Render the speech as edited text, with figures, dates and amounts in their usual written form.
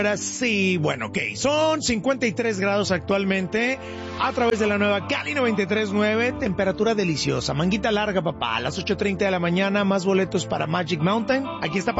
Ahora sí, bueno, ok, son 53 grados actualmente a través de la nueva Cali 93.9, temperatura deliciosa, manguita larga, papá, a las 8:30 de la mañana, más boletos para Magic Mountain. Aquí está